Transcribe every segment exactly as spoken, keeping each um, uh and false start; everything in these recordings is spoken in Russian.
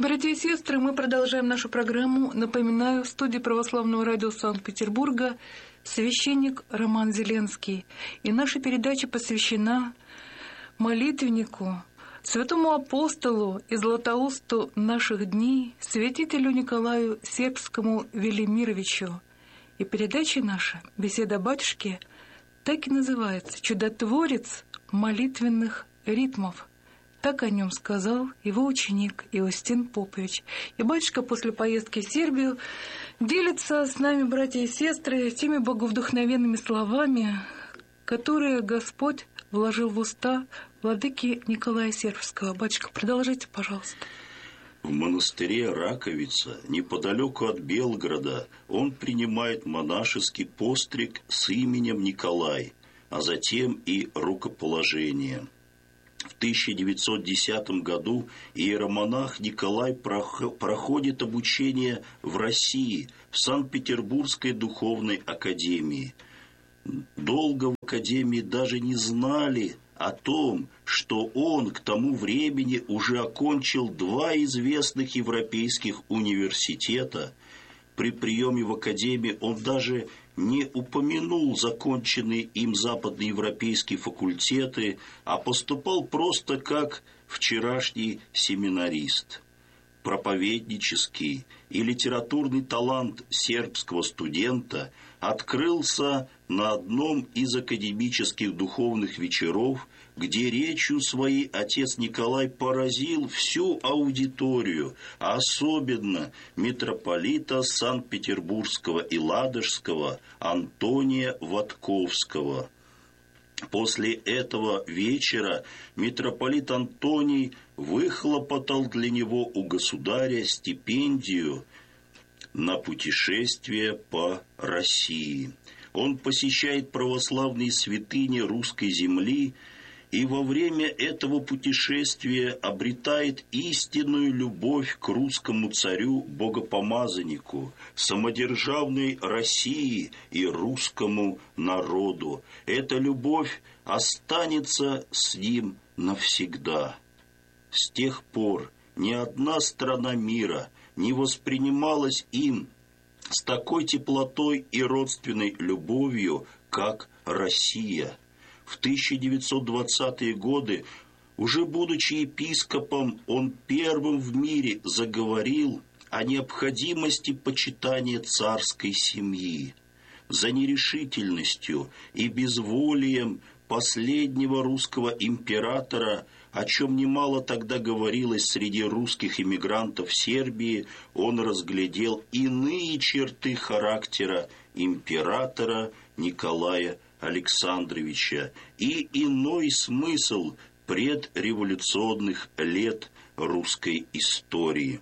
Братья и сестры, мы продолжаем нашу программу. Напоминаю, в студии Православного радио Санкт-Петербурга священник Роман Зеленский. И наша передача посвящена молитвеннику, святому апостолу и златоусту наших дней, святителю Николаю Сербскому Велимировичу. И передача наша, беседа батюшки, так и называется «Чудотворец молитвенных ритмов». Так о нем сказал его ученик Иостин Попович. И батюшка после поездки в Сербию делится с нами, братья и сестры, теми боговдохновенными словами, которые Господь вложил в уста владыки Николая Сербского. Батюшка, продолжите, пожалуйста. В монастыре Раковица, неподалеку от Белгорода, он принимает монашеский постриг с именем Николай, а затем и рукоположение. В тысяча девятьсот десятом году иеромонах Николай проходит обучение в России, в Санкт-Петербургской духовной академии. Долго в академии даже не знали о том, что он к тому времени уже окончил два известных европейских университета. При приеме в академию он даже не упомянул законченные им западноевропейские факультеты, а поступал просто как вчерашний семинарист. Проповеднический и литературный талант сербского студента открылся на одном из академических духовных вечеров, где речью своей отец Николай поразил всю аудиторию, а особенно митрополита Санкт-Петербургского и Ладожского Антония Ватковского. После этого вечера митрополит Антоний выхлопотал для него у государя стипендию на путешествие по России. Он посещает православные святыни русской земли и во время этого путешествия обретает истинную любовь к русскому царю-богопомазаннику, самодержавной России и русскому народу. Эта любовь останется с ним навсегда. С тех пор ни одна страна мира не воспринималась им с такой теплотой и родственной любовью, как Россия. В тысяча девятьсот двадцатые годы, уже будучи епископом, он первым в мире заговорил о необходимости почитания царской семьи. За нерешительностью и безволием последнего русского императора, о чем немало тогда говорилось среди русских эмигрантов в Сербии, он разглядел иные черты характера императора Николая Александровича и иной смысл предреволюционных лет русской истории,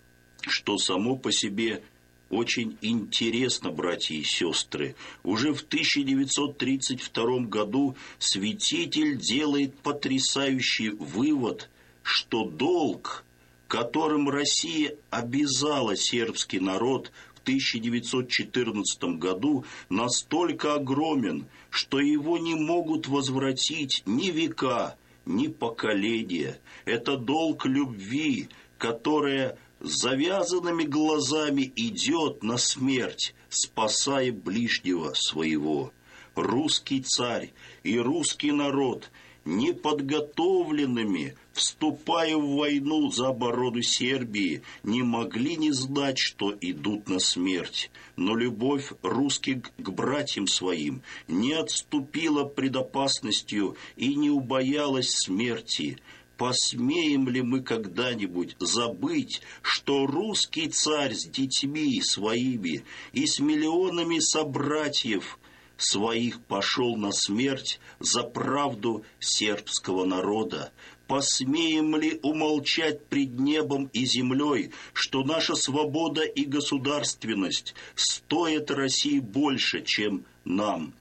что само по себе очень интересно, братья и сестры. Уже в тысяча девятьсот тридцать втором году святитель делает потрясающий вывод, что долг, которым Россия обязала сербский народ в тысяча девятьсот четырнадцатом году, настолько огромен, что его не могут возвратить ни века, ни поколения. Это долг любви, которая с завязанными глазами идет на смерть, спасая ближнего своего. Русский царь и русский народ, неподготовленными, вступая в войну за оборону Сербии, не могли не знать, что идут на смерть. Но любовь русских к братьям своим не отступила пред опасностью и не убоялась смерти. Посмеем ли мы когда-нибудь забыть, что русский царь с детьми своими и с миллионами собратьев своих пошел на смерть за правду сербского народа? Посмеем ли умолчать пред небом и землей, что наша свобода и государственность стоят России больше, чем нам?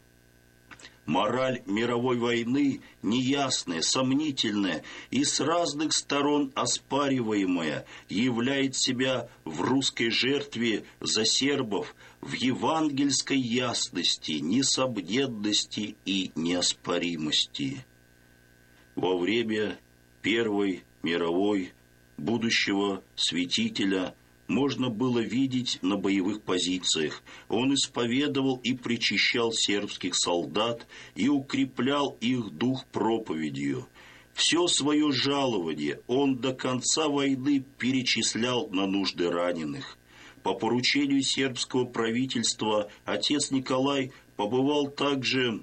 Мораль мировой войны неясная, сомнительная и с разных сторон оспариваемая являет себя в русской жертве за сербов в евангельской ясности, несомненности и неоспоримости. Во время Первой мировой будущего святителя можно было видеть на боевых позициях. Он исповедовал и причащал сербских солдат и укреплял их дух проповедью. Все свое жалование он до конца войны перечислял на нужды раненых. По поручению сербского правительства отец Николай побывал также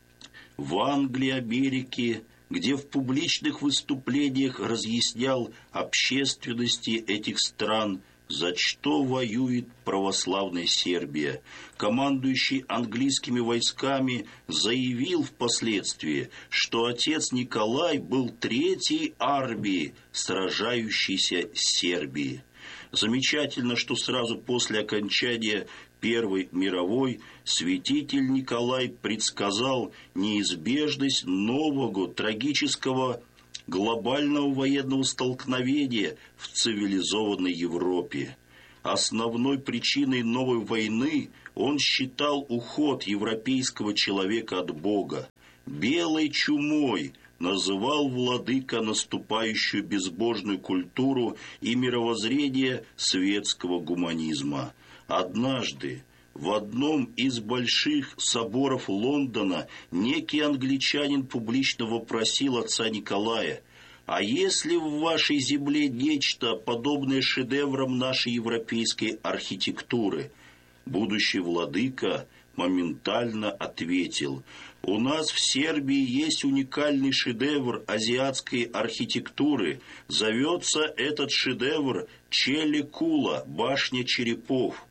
в Англии, Америке, где в публичных выступлениях разъяснял общественности этих стран, за что воюет православная Сербия. Командующий английскими войсками заявил впоследствии, что отец Николай был третьей армией, сражающейся с Сербией. Замечательно, что сразу после окончания Первой мировой святитель Николай предсказал неизбежность нового трагического глобального военного столкновения в цивилизованной Европе. Основной причиной новой войны он считал уход европейского человека от Бога. «Белой чумой» называл владыка наступающую безбожную культуру и мировоззрение светского гуманизма. Однажды в одном из больших соборов Лондона некий англичанин публично вопросил отца Николая: «А если в вашей земле нечто подобное шедеврам нашей европейской архитектуры?» Будущий владыка моментально ответил: «У нас в Сербии есть уникальный шедевр азиатской архитектуры. Зовется этот шедевр Чели Кула, башня черепов».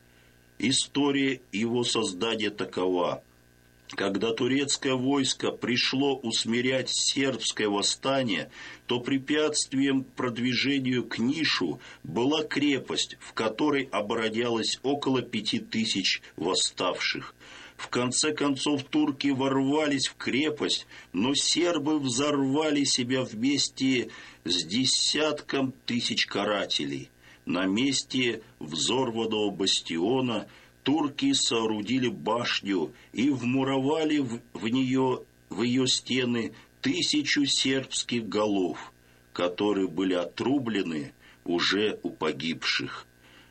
История его создания такова. Когда турецкое войско пришло усмирять сербское восстание, то препятствием к продвижению к Нишу была крепость, в которой оборонялось около пяти тысяч восставших. В конце концов турки ворвались в крепость, но сербы взорвали себя вместе с десятком тысяч карателей. На месте взорванного бастиона турки соорудили башню и вмуровали в, в нее, в ее стены тысячу сербских голов, которые были отрублены уже у погибших.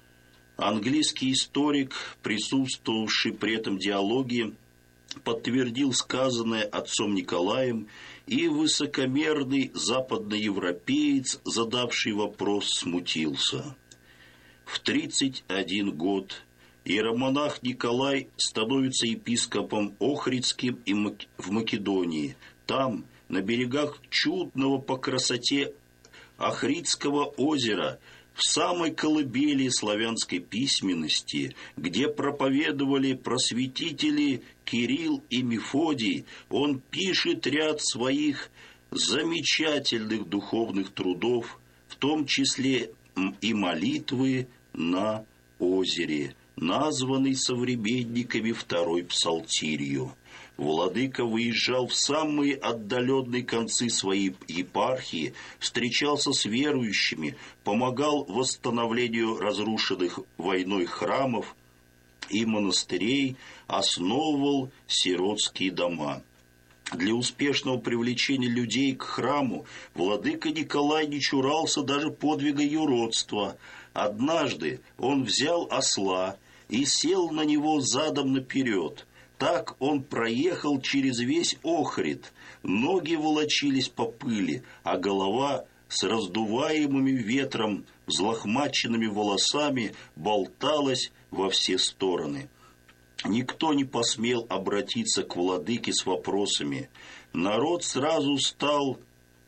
Английский историк, присутствовавший при этом диалоге, подтвердил сказанное отцом Николаем, и высокомерный западноевропеец, задавший вопрос, смутился. В тридцать один год иеромонах Николай становится епископом Охридским и в Македонии. Там, на берегах чудного по красоте Охридского озера, в самой колыбели славянской письменности, где проповедовали просветители Кирилл и Мефодий, он пишет ряд своих замечательных духовных трудов, в том числе и молитвы на озере, названный современниками второй псалтирью. Владыка выезжал в самые отдаленные концы своей епархии, встречался с верующими, помогал восстановлению разрушенных войной храмов и монастырей, основывал сиротские дома. Для успешного привлечения людей к храму владыка Николай не чурался даже подвига юродства. Однажды он взял осла и сел на него задом наперед. Так он проехал через весь Охрид. Ноги волочились по пыли, а голова с раздуваемыми ветром, взлохмаченными волосами болталась во все стороны. Никто не посмел обратиться к владыке с вопросами. Народ сразу стал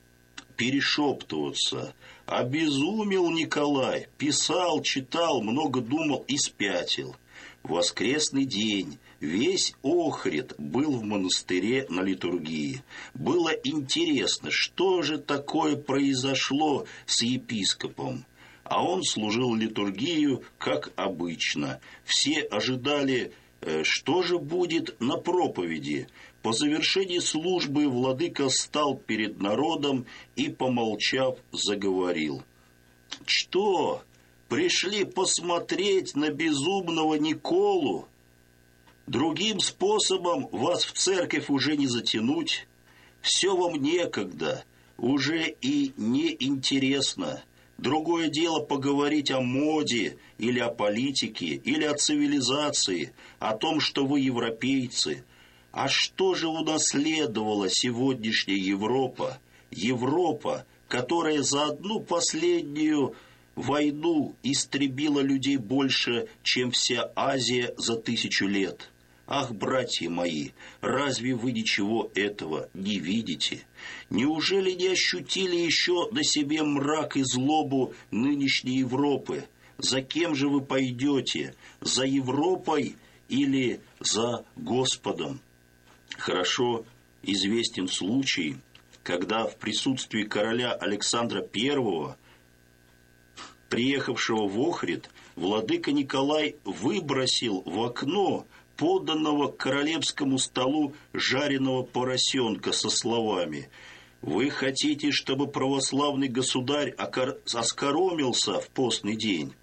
перешептываться. Обезумел Николай, писал, читал, много думал и спятил. В воскресный день весь Охрид был в монастыре на литургии. Было интересно, что же такое произошло с епископом. А он служил литургию, как обычно. Все ожидали, что же будет на проповеди. По завершении службы владыка стал перед народом и, помолчав, заговорил. «Что? Пришли посмотреть на безумного Николу? Другим способом вас в церковь уже не затянуть. Все вам некогда, уже и не интересно. Другое дело поговорить о моде, или о политике, или о цивилизации, о том, что вы европейцы. А что же унаследовала сегодняшняя Европа? Европа, которая за одну последнюю войну истребила людей больше, чем вся Азия за тысячу лет. Ах, братья мои, разве вы ничего этого не видите? Неужели не ощутили еще на себе мрак и злобу нынешней Европы? За кем же вы пойдете? За Европой или за Господом? Хорошо известен случай, когда в присутствии короля Александра Первого, приехавшего в Охрид, владыка Николай выбросил в окно поданного к королевскому столу жареного поросенка со словами: «Вы хотите, чтобы православный государь оскоромился в постный день?»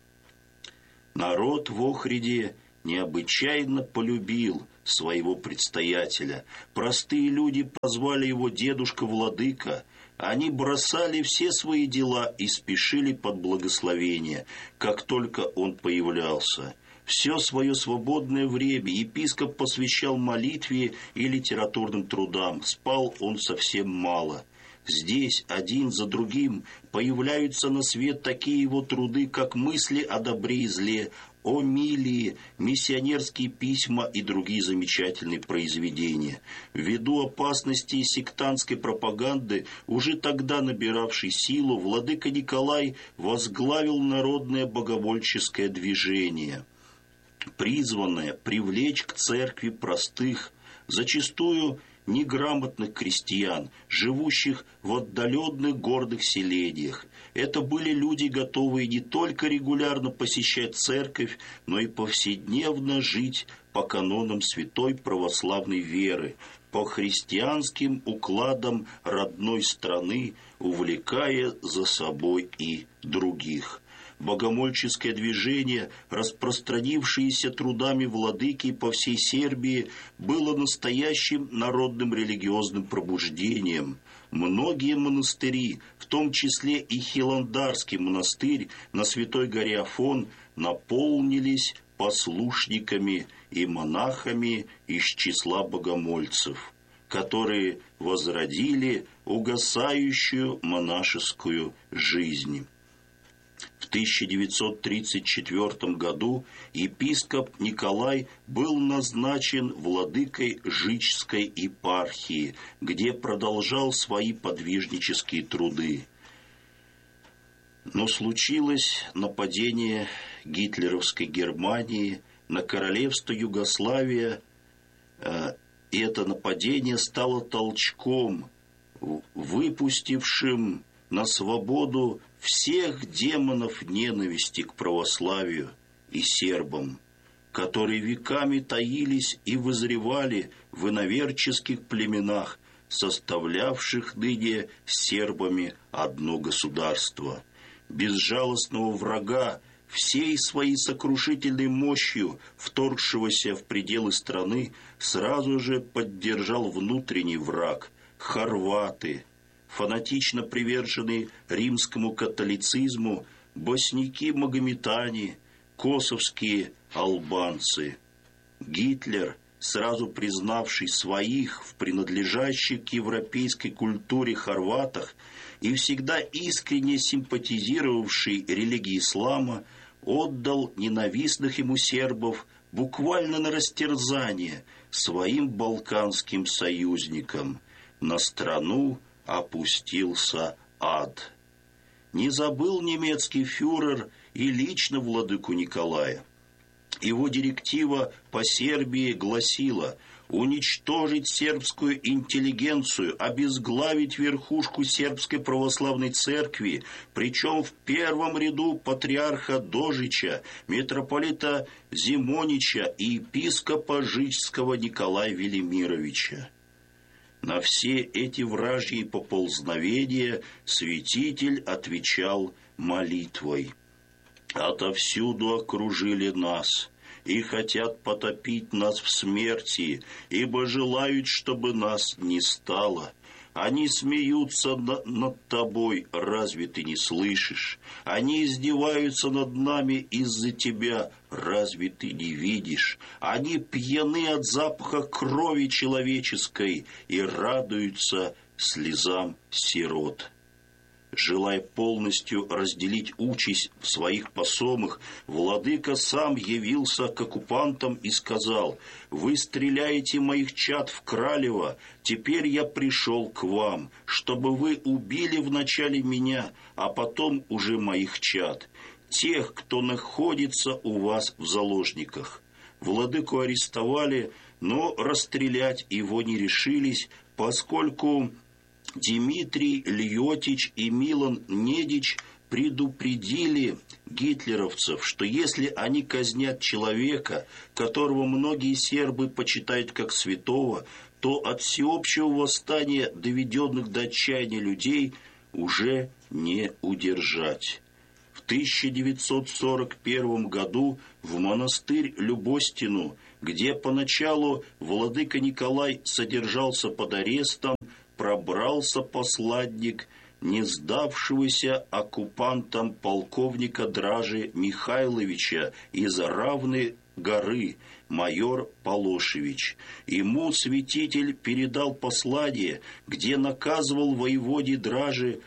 Народ в Охриде необычайно полюбил своего предстоятеля. Простые люди прозвали его дедушка-владыка. Они бросали все свои дела и спешили под благословение, как только он появлялся. Все свое свободное время епископ посвящал молитве и литературным трудам. Спал он совсем мало. Здесь один за другим появляются на свет такие его труды, как «Мысли о добре и зле», «Омилии», «Миссионерские письма» и другие замечательные произведения. Ввиду опасности сектантской пропаганды, уже тогда набиравшей силу, владыка Николай возглавил народное богомольческое движение, призванное привлечь к церкви простых, зачастую неграмотных крестьян, живущих в отдаленных горных селениях. Это были люди, готовые не только регулярно посещать церковь, но и повседневно жить по канонам святой православной веры, по христианским укладам родной страны, увлекая за собой и других. Богомольческое движение, распространившееся трудами владыки по всей Сербии, было настоящим народным религиозным пробуждением. Многие монастыри, в том числе и Хиландарский монастырь на Святой горе Афон, наполнились послушниками и монахами из числа богомольцев, которые возродили угасающую монашескую жизнь. В тысяча девятьсот тридцать четвёртом году епископ Николай был назначен владыкой Жичской епархии, где продолжал свои подвижнические труды. Но случилось нападение гитлеровской Германии на королевство Югославия, и это нападение стало толчком, выпустившим на свободу всех демонов ненависти к православию и сербам, которые веками таились и вызревали в иноверческих племенах, составлявших ныне с сербами одно государство. Безжалостного врага, всей своей сокрушительной мощью вторгшегося в пределы страны, сразу же поддержал внутренний враг – хорваты, фанатично приверженные римскому католицизму, босники-магометане, косовские албанцы. Гитлер, сразу признавший своих в принадлежащих к европейской культуре хорватах и всегда искренне симпатизировавший религии ислама, отдал ненавистных ему сербов буквально на растерзание своим балканским союзникам. На страну опустился ад. Не забыл немецкий фюрер и лично владыку Николая. Его директива по Сербии гласила: уничтожить сербскую интеллигенцию, обезглавить верхушку сербской православной церкви, причем в первом ряду патриарха Дожича, митрополита Зимонича и епископа Жичского Николая Велимировича. На все эти вражьи поползновения святитель отвечал молитвой: «Отовсюду окружили нас и хотят потопить нас в смерти, ибо желают, чтобы нас не стало. Они смеются на- над тобой, разве ты не слышишь? Они издеваются над нами из-за тебя, разве ты не видишь? Они пьяны от запаха крови человеческой и радуются слезам сирот. Желая полностью разделить участь в своих посомах, владыка сам явился к оккупантам и сказал: «Вы стреляете моих чад в Кралево, теперь я пришел к вам, чтобы вы убили вначале меня, а потом уже моих чад, тех, кто находится у вас в заложниках». Владыку арестовали, но расстрелять его не решились, поскольку Дмитрий Льотич и Милан Недич предупредили гитлеровцев, что если они казнят человека, которого многие сербы почитают как святого, то от всеобщего восстания, доведенных до отчаяния людей, уже не удержать. В тысяча девятьсот сорок первом году в монастырь Любостину, где поначалу владыка Николай содержался под арестом, пробрался посладник не сдавшегося оккупантам полковника Дражи Михайловича из Равны горы, майор Полошевич. Ему святитель передал послание, где наказывал воеводе Дражи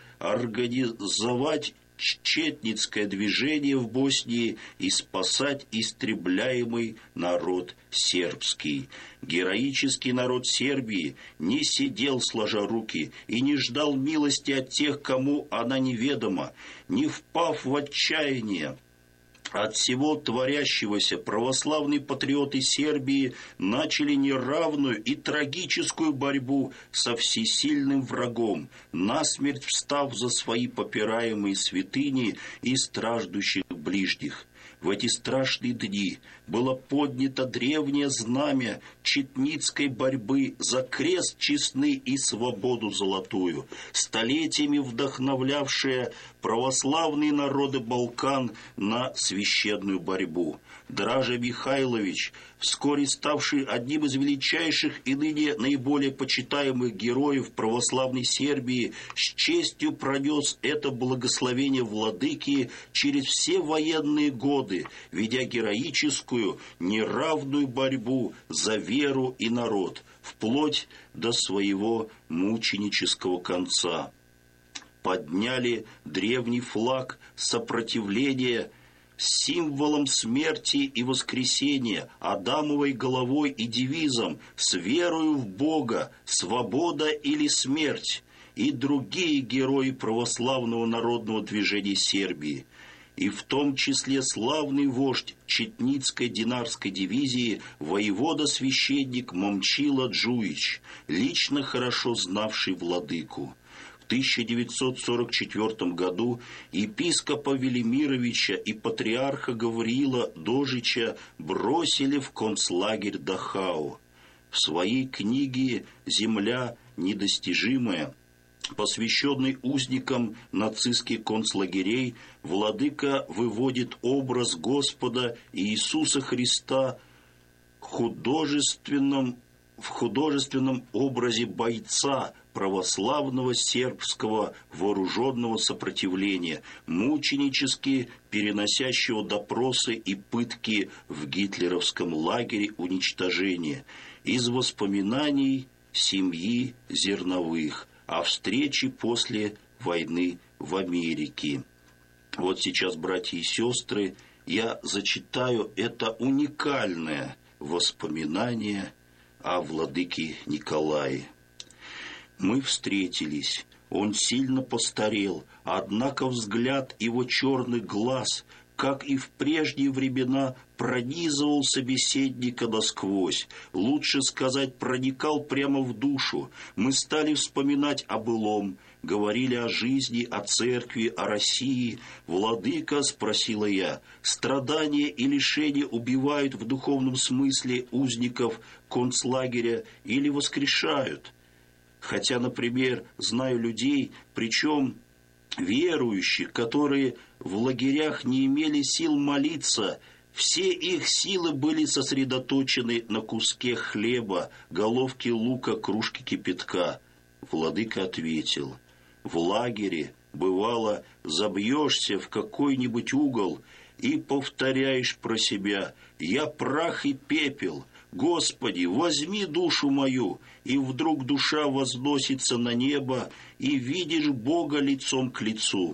организовать четницкое движение в Боснии и спасать истребляемый народ сербский. Героический народ Сербии не сидел сложа руки и не ждал милости от тех, кому она неведома, не впав в отчаяние от всего творящегося, православные патриоты Сербии начали неравную и трагическую борьбу со всесильным врагом, насмерть встав за свои попираемые святыни и страждущих ближних. В эти страшные дни было поднято древнее знамя четницкой борьбы за крест честный и свободу золотую, столетиями вдохновлявшее православные народы Балкан на священную борьбу. Дража Михайлович, вскоре ставший одним из величайших и ныне наиболее почитаемых героев православной Сербии, с честью пронес это благословение владыки через все военные годы, ведя героическую, неравную борьбу за веру и народ, вплоть до своего мученического конца. Подняли древний флаг сопротивления символом смерти и воскресения, Адамовой головой и девизом «С верою в Бога, свобода или смерть», и другие герои православного народного движения Сербии, и в том числе славный вождь Четницкой динарской дивизии воевода-священник Момчила Джуич, лично хорошо знавший владыку. В тысяча девятьсот сорок четвёртом году епископа Велимировича и патриарха Гавриила Дожича бросили в концлагерь Дахау. В своей книге «Земля недостижимая», посвященной узникам нацистских концлагерей, владыка выводит образ Господа Иисуса Христа художественном, в художественном образе бойца православного сербского вооруженного сопротивления, мученически переносящего допросы и пытки в гитлеровском лагере уничтожения, из воспоминаний семьи Зерновых о встрече после войны в Америке. Вот сейчас, братья и сестры, я зачитаю это уникальное воспоминание о владыке Николае. Мы встретились. Он сильно постарел, однако взгляд его черных глаз, как и в прежние времена, пронизывал собеседника насквозь. Лучше сказать, проникал прямо в душу. Мы стали вспоминать о былом, говорили о жизни, о церкви, о России. «Владыка, — спросила я, — страдания и лишения убивают в духовном смысле узников концлагеря или воскрешают? Хотя, например, знаю людей, причем верующих, которые в лагерях не имели сил молиться, все их силы были сосредоточены на куске хлеба, головке лука, кружке кипятка. Владыка ответил: в лагере, бывало, забьешься в какой-нибудь угол и повторяешь про себя: «Я прах и пепел, Господи, возьми душу мою», и вдруг душа возносится на небо, и видишь Бога лицом к лицу.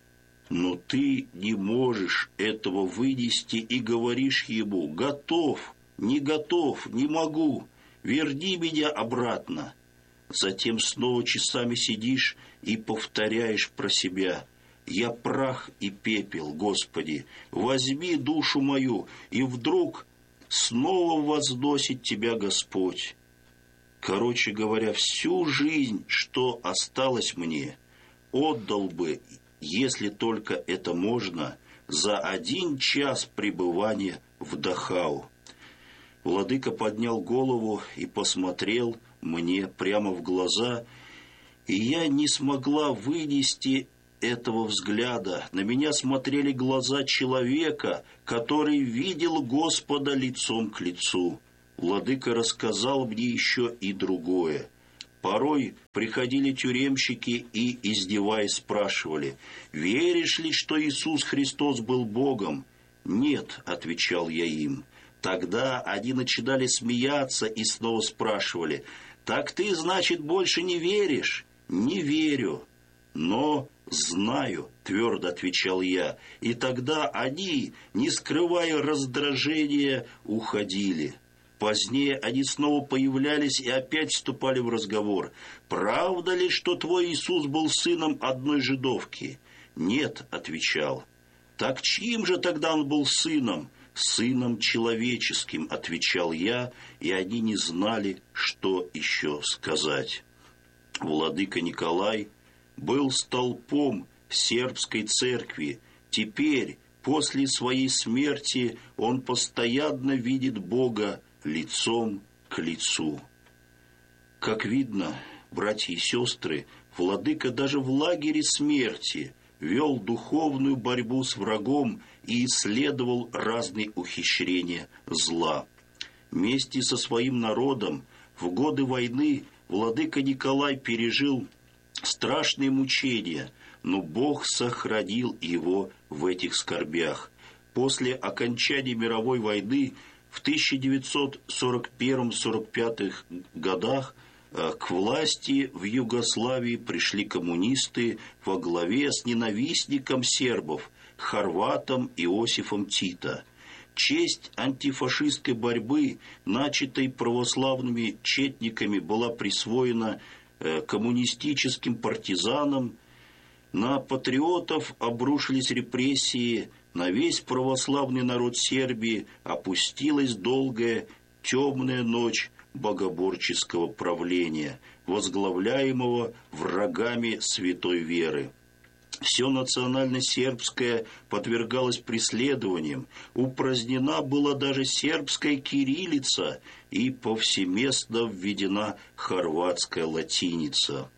Но ты не можешь этого вынести и говоришь ему: «Готов, не готов, не могу, верни меня обратно». Затем снова часами сидишь и повторяешь про себя: «Я прах и пепел, Господи, возьми душу мою», и вдруг снова возносит тебя Господь. Короче говоря, всю жизнь, что осталось мне, отдал бы, если только это можно, за один час пребывания в Дахау. Владыка поднял голову и посмотрел мне прямо в глаза, и я не смогла вынести этого взгляда. На меня смотрели глаза человека, который видел Господа лицом к лицу. Владыка рассказал мне еще и другое. Порой приходили тюремщики и, издеваясь, спрашивали: «Веришь ли, что Иисус Христос был Богом?» «Нет», — отвечал я им. Тогда они начинали смеяться и снова спрашивали: «Так ты, значит, больше не веришь?» «Не верю, но знаю», — твердо отвечал я. И тогда они, не скрывая раздражения, уходили. Позднее они снова появлялись и опять вступали в разговор. «Правда ли, что твой Иисус был сыном одной жидовки?» «Нет», — отвечал. «Так чьим же тогда он был сыном?» «Сыном человеческим», — отвечал я, и они не знали, что еще сказать. Владыка Николай был столпом сербской церкви. Теперь, после своей смерти, он постоянно видит Бога лицом к лицу. Как видно, братья и сестры, Владыка даже в лагере смерти вел духовную борьбу с врагом и исследовал разные ухищрения зла. Вместе со своим народом в годы войны Владыка Николай пережил страшные мучения, но Бог сохранил его в этих скорбях. После окончания мировой войны в тысяча девятьсот сорок первом — сорок пятом годах к власти в Югославии пришли коммунисты во главе с ненавистником сербов, хорватом Иосифом Тито. Честь антифашистской борьбы, начатой православными четниками, была присвоена коммунистическим партизанам. На патриотов обрушились репрессии, на весь православный народ Сербии опустилась долгая темная ночь богоборческого правления, возглавляемого врагами святой веры. Все национально-сербское подвергалось преследованиям, упразднена была даже сербская кириллица и повсеместно введена хорватская латиница.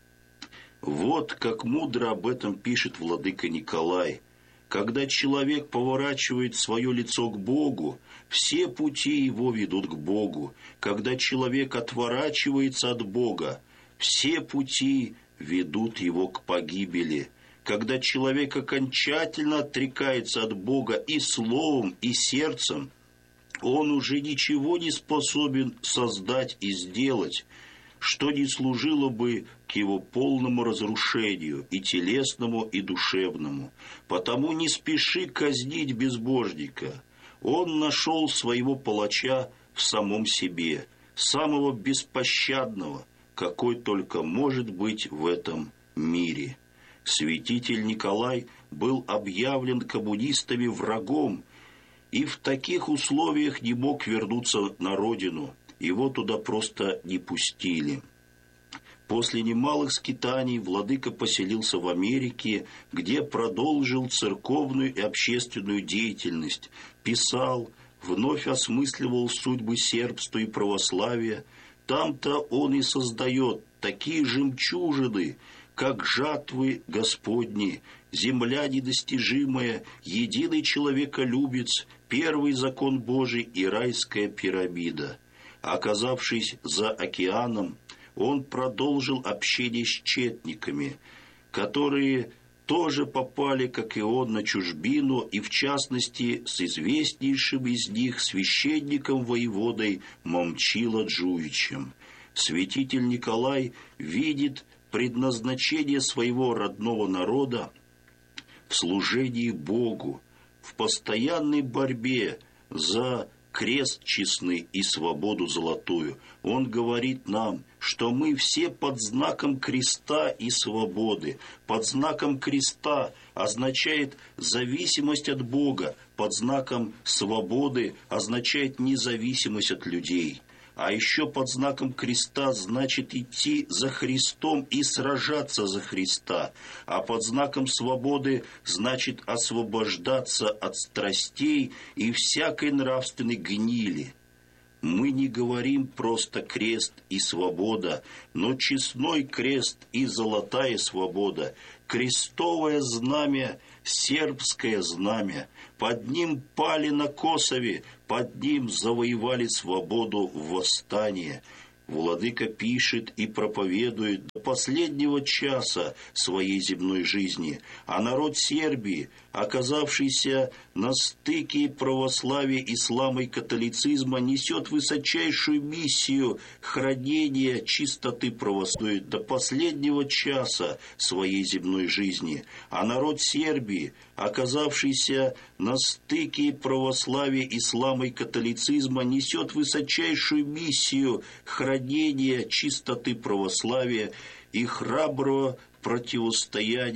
Вот как мудро об этом пишет владыка Николай. Когда человек поворачивает свое лицо к Богу, все пути его ведут к Богу. Когда человек отворачивается от Бога, все пути ведут его к погибели. Когда человек окончательно отрекается от Бога и словом, и сердцем, он уже ничего не способен создать и сделать, что не служило бы к его полному разрушению, и телесному, и душевному. Потому не спеши казнить безбожника. Он нашел своего палача в самом себе, самого беспощадного, какой только может быть в этом мире. Святитель Николай был объявлен коммунистами врагом, и в таких условиях не мог вернуться на родину. Его туда просто не пустили. После немалых скитаний владыка поселился в Америке, где продолжил церковную и общественную деятельность, писал, вновь осмысливал судьбы сербства и православия. Там-то он и создает такие жемчужины, как жатвы Господни, земля недостижимая, единый человеколюбец, первый закон Божий и райская пирамида. Оказавшись за океаном, он продолжил общение с четниками, которые тоже попали, как и он, на чужбину, и в частности с известнейшим из них священником-воеводой Момчило Джуичем. Святитель Николай видит предназначение своего родного народа в служении Богу, в постоянной борьбе за крест честный и свободу золотую. Он говорит нам, что мы все под знаком креста и свободы. Под знаком креста означает зависимость от Бога, под знаком свободы означает независимость от людей. А еще под знаком креста значит идти за Христом и сражаться за Христа. А под знаком свободы значит освобождаться от страстей и всякой нравственной гнили. Мы не говорим просто крест и свобода, но честной крест и золотая свобода, крестовое знамя, сербское знамя. Под ним пали на Косове, под ним завоевали свободу в восстании. Владыка пишет и проповедует до последнего часа своей земной жизни, а народ Сербии, оказавшийся на стыке православия, ислама и католицизма, несет высочайшую миссию хранения чистоты православия до последнего часа своей земной жизни, а народ Сербии, оказавшийся на стыке православия, ислама и католицизма, несет высочайшую миссию хранения чистоты православия и храброго противостояния